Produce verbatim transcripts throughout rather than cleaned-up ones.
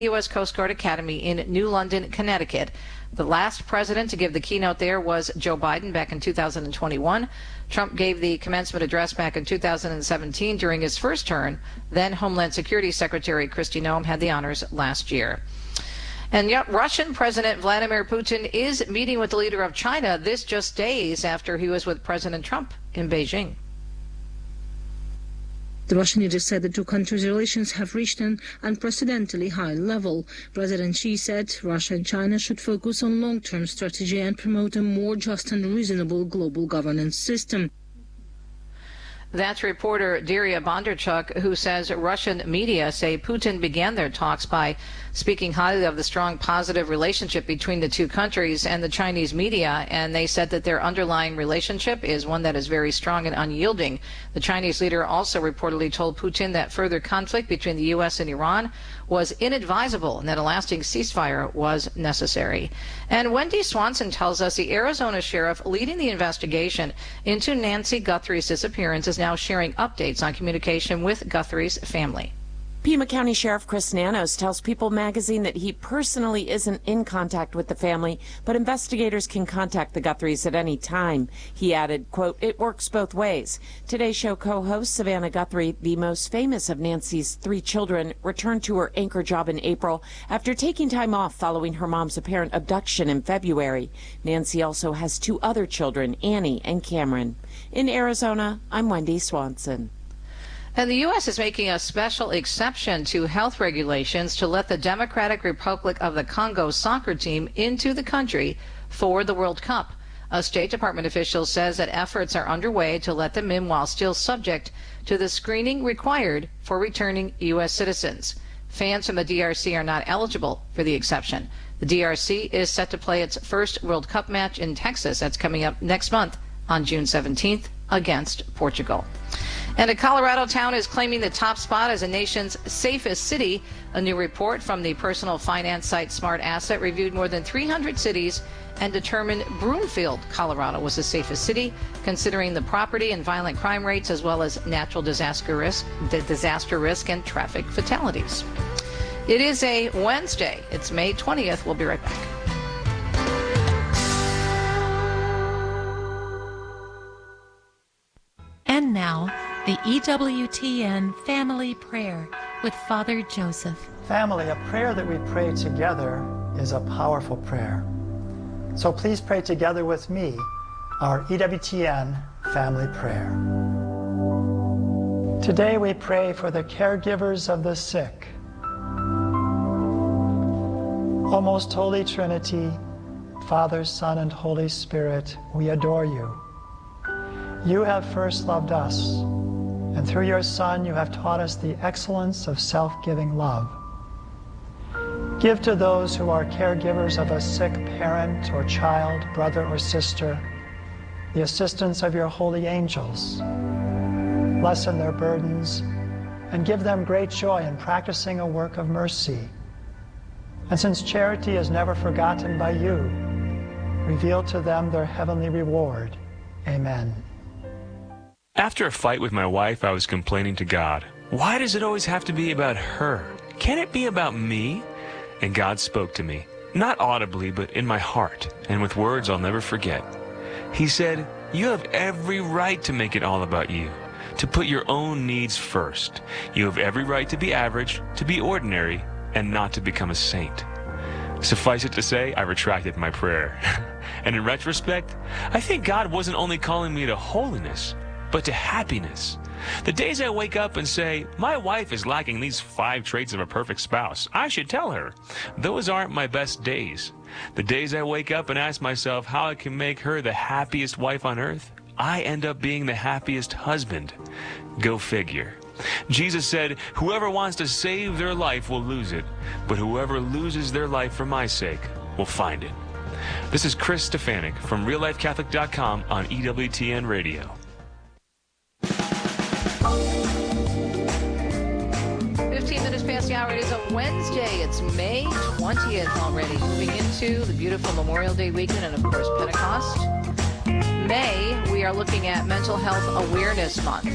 U S Coast Guard Academy in New London, Connecticut. The last president to give the keynote there was Joe Biden back in two thousand twenty-one. Trump gave the commencement address back in two thousand seventeen during his first term. Then Homeland Security Secretary Kristi Noem had the honors last year. And yet Russian President Vladimir Putin is meeting with the leader of China, this just days after he was with President Trump in Beijing. The Russian leader said the two countries' relations have reached an unprecedentedly high level. President Xi said Russia and China should focus on long-term strategy and promote a more just and reasonable global governance system. That's reporter Daria Bondarchuk, who says Russian media say Putin began their talks by speaking highly of the strong positive relationship between the two countries and the Chinese media, and they said that their underlying relationship is one that is very strong and unyielding. The Chinese leader also reportedly told Putin that further conflict between the U S and Iran was inadvisable and that a lasting ceasefire was necessary. And Wendy Swanson tells us the Arizona sheriff leading the investigation into Nancy Guthrie's disappearance is now sharing updates on communication with Guthrie's family. Pima County Sheriff Chris Nanos tells People magazine that he personally isn't in contact with the family, but investigators can contact the Guthries at any time. He added, quote, "It works both ways." Today's show co-host Savannah Guthrie, the most famous of Nancy's three children, returned to her anchor job in April after taking time off following her mom's apparent abduction in February. Nancy also has two other children, Annie and Cameron. In Arizona, I'm Wendy Swanson. And the U S is making a special exception to health regulations to let the Democratic Republic of the Congo soccer team into the country for the World Cup. A State Department official says that efforts are underway to let them in while still subject to the screening required for returning U S citizens. Fans from the D R C are not eligible for the exception. The D R C is set to play its first World Cup match in Texas. That's coming up next month on June seventeenth against Portugal. And a Colorado town is claiming the top spot as the nation's safest city. A new report from the personal finance site Smart Asset reviewed more than three hundred cities and determined Broomfield, Colorado was the safest city, considering the property and violent crime rates as well as natural disaster risk, the disaster risk and traffic fatalities. It is a Wednesday. It's May twentieth. We'll be right back. And now, the E W T N Family Prayer with Father Joseph. Family, a prayer that we pray together is a powerful prayer. So please pray together with me our E W T N Family Prayer. Today we pray for the caregivers of the sick. O most Holy Trinity, Father, Son, and Holy Spirit, we adore you. You have first loved us, and through your Son you have taught us the excellence of self-giving love. Give to those who are caregivers of a sick parent or child, brother or sister, the assistance of your holy angels. Lessen their burdens and give them great joy in practicing a work of mercy. And since charity is never forgotten by you, reveal to them their heavenly reward. Amen. After a fight with my wife, I was complaining to God. Why does it always have to be about her? Can't it be about me? And God spoke to me, not audibly, but in my heart, and with words I'll never forget. He said, you have every right to make it all about you, to put your own needs first. You have every right to be average, to be ordinary, and not to become a saint. Suffice it to say, I retracted my prayer. And in retrospect, I think God wasn't only calling me to holiness, but to happiness. The days I wake up and say, my wife is lacking these five traits of a perfect spouse, I should tell her. Those aren't my best days. The days I wake up and ask myself how I can make her the happiest wife on earth, I end up being the happiest husband. Go figure. Jesus said, whoever wants to save their life will lose it, but whoever loses their life for my sake will find it. This is Chris Stefanik from real life catholic dot com on E W T N Radio. fifteen minutes past the hour. It is a Wednesday. It's May twentieth already. Moving into the beautiful Memorial Day weekend and, of course, Pentecost. May, we are looking at Mental Health Awareness Month.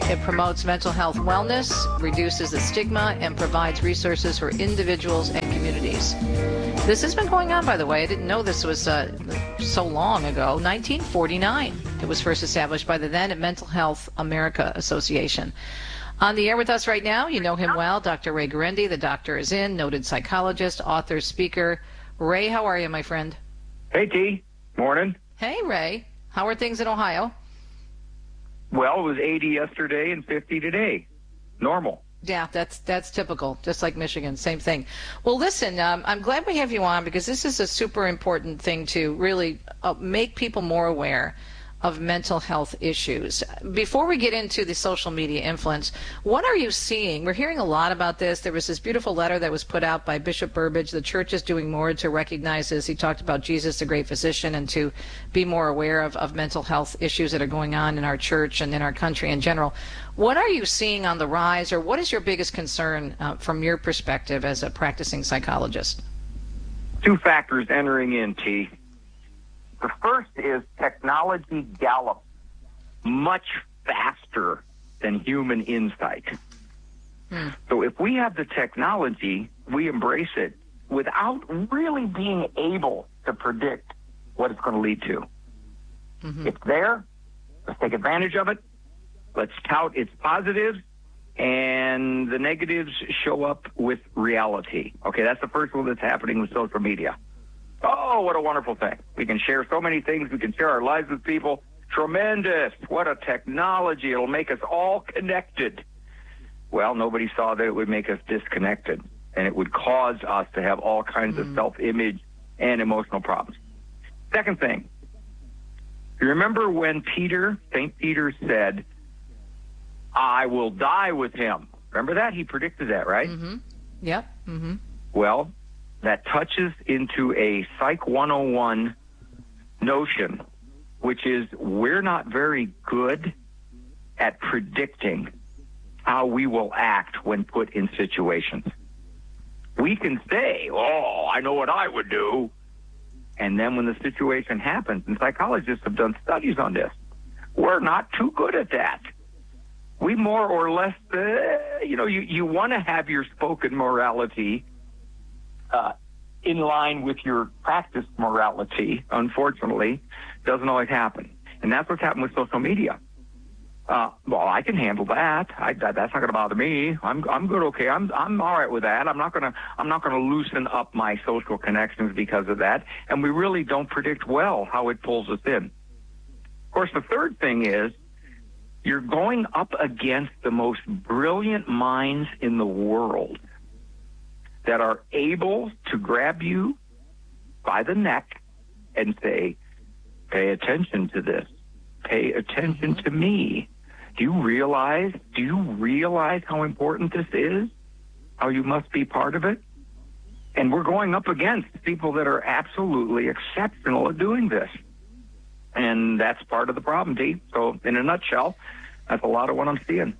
It promotes mental health wellness, reduces the stigma, and provides resources for individuals and communities. This has been going on, by the way. I didn't know this was uh, so long ago. nineteen forty-nine. It was first established by the then Mental Health America Association. On the air with us right now, you know him well, Doctor Ray Guarendi. The doctor is in, noted psychologist, author, speaker. Ray, how are you, my friend? Hey, T. Morning. Hey, Ray. How are things in Ohio? Well, it was eighty yesterday and fifty today. Normal. Yeah, that's that's typical, just like Michigan, same thing. Well, listen, um, I'm glad we have you on because this is a super important thing to really uh, make people more aware of mental health issues. Before we get into the social media influence, what are you seeing? We're hearing a lot about this. There was this beautiful letter that was put out by Bishop Burbidge. The church is doing more to recognize this. He talked about Jesus, the great physician, and to be more aware of, of mental health issues that are going on in our church and in our country in general. What are you seeing on the rise, or what is your biggest concern uh, from your perspective as a practicing psychologist? Two factors entering in, T. The first is technology gallops much faster than human insight. Hmm. So if we have the technology, we embrace it without really being able to predict what it's going to lead to. Mm-hmm. It's there. Let's take advantage of it. Let's tout its positives, and the negatives show up with reality. Okay, that's the first one that's happening with social media. Oh, what a wonderful thing. We can share so many things. We can share our lives with people. Tremendous. What a technology. It'll make us all connected. Well, nobody saw that it would make us disconnected, and it would cause us to have all kinds mm-hmm. of self-image and emotional problems. Second thing, you remember when Peter, Saint Peter said, I will die with him. Remember that? He predicted that, right? Mm-hmm. Yep. Mm-hmm. Well, that touches into a Psych one oh one notion, which is we're not very good at predicting how we will act when put in situations. We can say, oh, I know what I would do. And then when the situation happens, and psychologists have done studies on this, we're not too good at that. We more or less, uh, you know, you, you want to have your spoken morality uh, in line with your practiced morality. Unfortunately, doesn't always happen. And that's what's happened with social media. Uh, well, I can handle that. I, that that's not going to bother me. I'm I'm good. Okay, I'm I'm all right with that. I'm not gonna I'm not gonna loosen up my social connections because of that. And we really don't predict well how it pulls us in. Of course, the third thing is you're going up against the most brilliant minds in the world that are able to grab you by the neck and say, pay attention to this. Pay attention to me. Do you realize, do you realize how important this is? How you must be part of it? And we're going up against people that are absolutely exceptional at doing this. And that's part of the problem, Dee. So in a nutshell, that's a lot of what I'm seeing.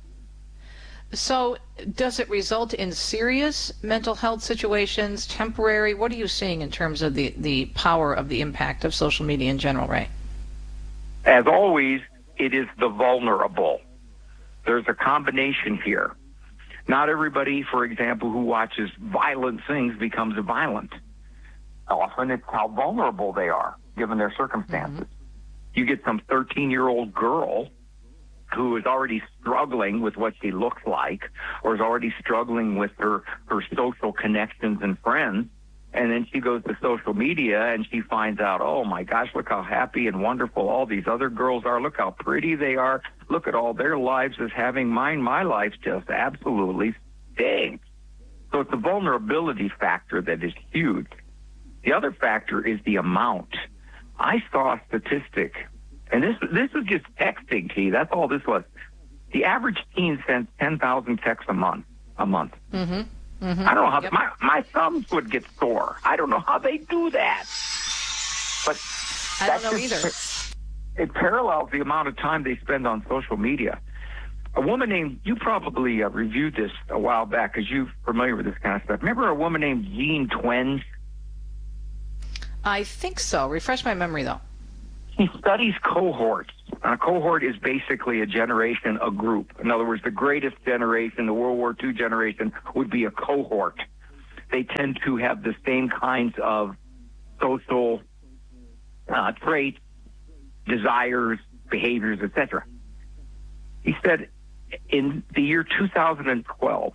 So does it result in serious mental health situations, temporary? What are you seeing in terms of the, the power of the impact of social media in general, Ray? As always, it is the vulnerable. There's a combination here. Not everybody, for example, who watches violent things becomes violent. Often it's how vulnerable they are, given their circumstances. Mm-hmm. You get some thirteen-year-old girl who is already struggling with what she looks like, or is already struggling with her, her social connections and friends, and then she goes to social media and she finds out, oh my gosh, look how happy and wonderful all these other girls are. Look how pretty they are. Look at all their lives as having mine. My life just absolutely stinks. So it's the vulnerability factor that is huge. The other factor is the amount. I saw a statistic, and this this was just texting, T. That's all this was. The average teen sends ten thousand texts a month. A month. Mm-hmm. Mm-hmm. I don't know how yep. my my thumbs would get sore. I don't know how they do that. But I don't know either. It parallels the amount of time they spend on social media. A woman named, you probably uh, reviewed this a while back because you're familiar with this kind of stuff. Remember a woman named Jean Twenge? I think so. Refresh my memory, though. She studies cohorts A cohort is basically a generation, a group. In other words, the greatest generation, the World War Two generation, would be a cohort. They tend to have the same kinds of social uh, traits, desires, behaviors, et cetera. He said in the year two thousand twelve,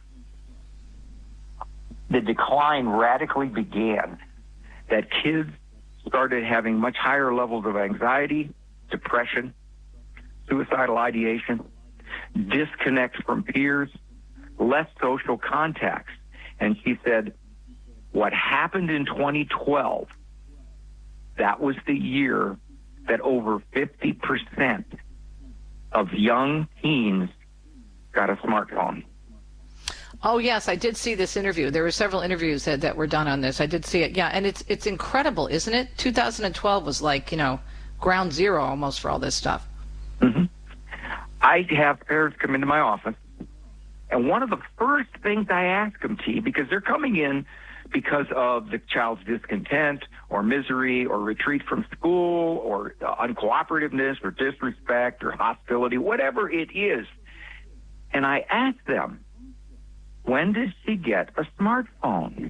the decline radically began, that kids started having much higher levels of anxiety, depression, suicidal ideation, disconnect from peers, less social contacts. And she said, what happened in twenty twelve, that was the year that over fifty percent of young teens got a smartphone. Oh, yes, I did see this interview. There were several interviews that, that were done on this. I did see it. Yeah, and it's it's incredible, isn't it? two thousand twelve was like, you know, ground zero almost for all this stuff. Mm-hmm. I have parents come into my office, and one of the first things I ask them, T, because they're coming in because of the child's discontent or misery or retreat from school or uh, uncooperativeness or disrespect or hostility, whatever it is. And I ask them, when did she get a smartphone?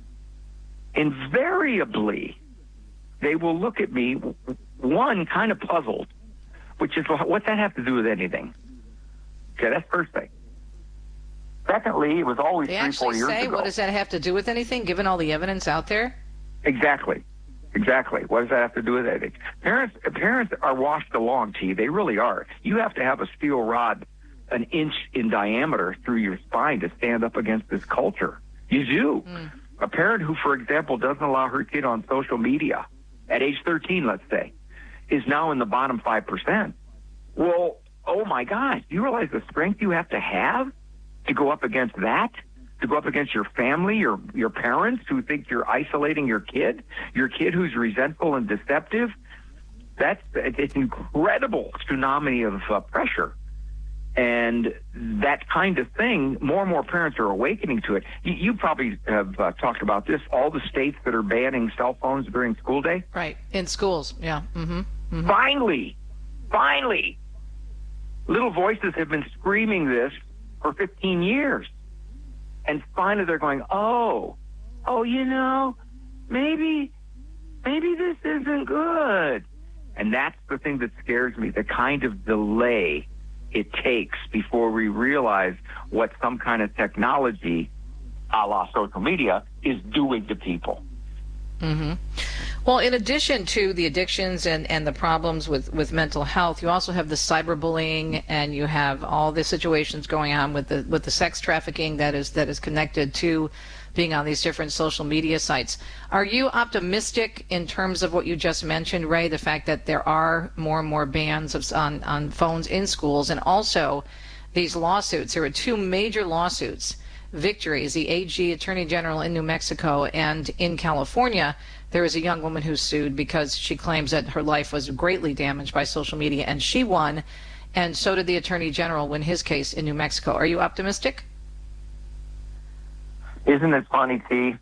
Invariably, they will look at me, one, kind of puzzled, which is, what's that have to do with anything? Okay, that's first thing. Secondly, it was always they three, four years say, ago. What does that have to do with anything, given all the evidence out there? Exactly. Exactly. What does that have to do with anything? Parents, parents are washed along, T. They really are. You have to have a steel rod an inch in diameter through your spine to stand up against this culture. You do. Mm. A parent who, for example, doesn't allow her kid on social media at age thirteen, let's say, is now in the bottom five percent. Well, oh my gosh, do you realize the strength you have to have to go up against that? To go up against your family, your your parents who think you're isolating your kid, your kid who's resentful and deceptive? That's it's incredible tsunami of uh, pressure. And that kind of thing, more and more parents are awakening to it. You, you probably have uh, talked about this, all the states that are banning cell phones during school day. Right, in schools, yeah. Mm-hmm. Mm-hmm. Finally, finally, little voices have been screaming this for fifteen years. And finally they're going, oh, oh, you know, maybe, maybe this isn't good. And that's the thing that scares me, the kind of delay it takes before we realize what some kind of technology, a la social media, is doing to people. Mm-hmm. Well, in addition to the addictions and, and the problems with, with mental health, you also have the cyberbullying, and you have all the situations going on with the with the sex trafficking that is that is connected to being on these different social media sites. Are you optimistic in terms of what you just mentioned, Ray, the fact that there are more and more bans of, on, on phones in schools, and also these lawsuits? There are two major lawsuits, victories, the A G, Attorney General in New Mexico, and in California, there is a young woman who sued because she claims that her life was greatly damaged by social media, and she won, and so did the Attorney General win his case in New Mexico. Are you optimistic? Isn't it funny, T,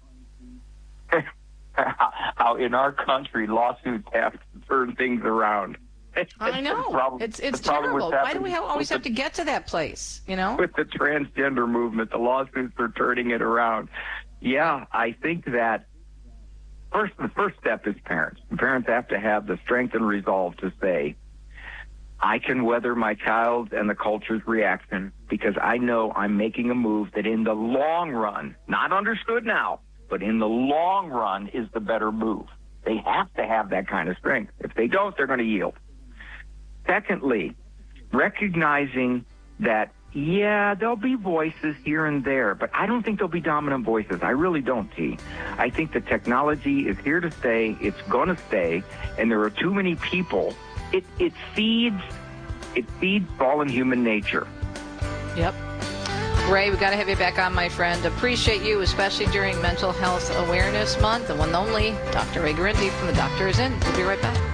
how in our country lawsuits have to turn things around? I know. Problem, it's it's terrible. Why do we have, always have to get to that place, you know? With the transgender movement, the lawsuits are turning it around. Yeah, I think that first the first step is parents. Parents have to have the strength and resolve to say, I can weather my child's and the culture's reaction because I know I'm making a move that in the long run, not understood now, but in the long run is the better move. They have to have that kind of strength. If they don't, they're going to yield. Secondly, recognizing that, yeah, there'll be voices here and there, but I don't think there'll be dominant voices. I really don't, T. I think the technology is here to stay. It's going to stay, and there are too many people. It it feeds it feeds fallen human nature. Yep. Ray, we got to have you back on, my friend. Appreciate you, especially during Mental Health Awareness Month. The one and only Doctor Ray Guarente from The Doctor Is In. We'll be right back.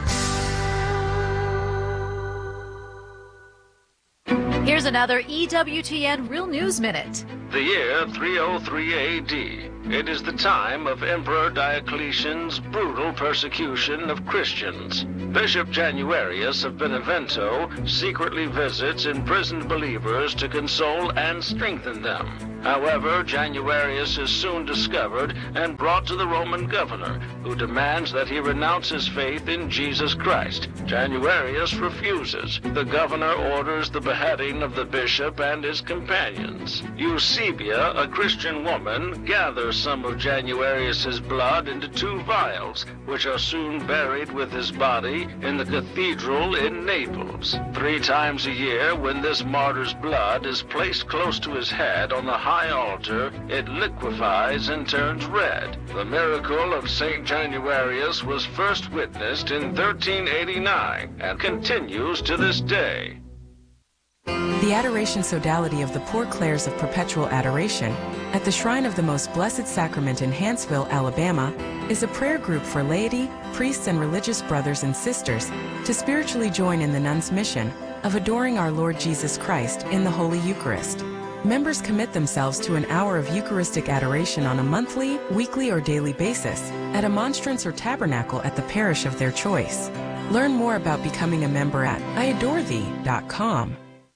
Here's another E W T N Real News Minute. The year three oh three A D. It is the time of Emperor Diocletian's brutal persecution of Christians. Bishop Januarius of Benevento secretly visits imprisoned believers to console and strengthen them. However, Januarius is soon discovered and brought to the Roman governor, who demands that he renounce his faith in Jesus Christ. Januarius refuses. The governor orders the beheading of the bishop and his companions. Eusebia, a Christian woman, gathers some of Januarius's blood into two vials, which are soon buried with his body in the cathedral in Naples. Three times a year, when this martyr's blood is placed close to his head on the high altar, it liquefies and turns red. The miracle of Saint Januarius was first witnessed in thirteen eighty-nine and continues to this day. The Adoration Sodality of the Poor Clares of Perpetual Adoration at the Shrine of the Most Blessed Sacrament in Hanceville, Alabama, is a prayer group for laity, priests, and religious brothers and sisters to spiritually join in the nuns' mission of adoring our Lord Jesus Christ in the Holy Eucharist. Members commit themselves to an hour of Eucharistic adoration on a monthly, weekly, or daily basis at a monstrance or tabernacle at the parish of their choice. Learn more about becoming a member at I adore thee dot com.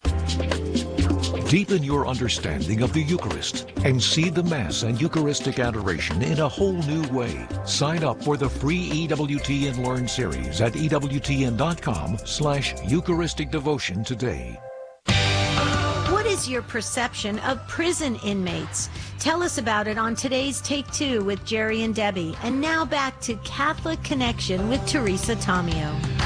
Deepen your understanding of the Eucharist and see the Mass and Eucharistic adoration in a whole new way. Sign up for the free E W T N Learn series at E W T N dot com slash Eucharistic Devotion today. What is your perception of prison inmates? Tell us about it on today's Take Two with Jerry and Debbie. And now back to Catholic Connection with Teresa Tomeo.